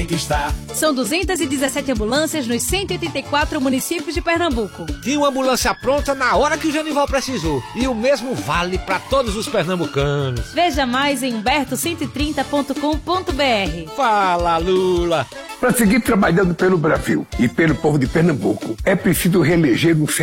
gente está. São 217 ambulâncias nos 184 municípios de Pernambuco. Tinha uma ambulância pronta na hora que o Genival precisou. E o mesmo vale para todos os pernambucanos. Veja mais em humberto130.com.br. Fala, Lula! Para seguir trabalhando pelo Brasil e pelo povo de Pernambuco, é preciso reeleger um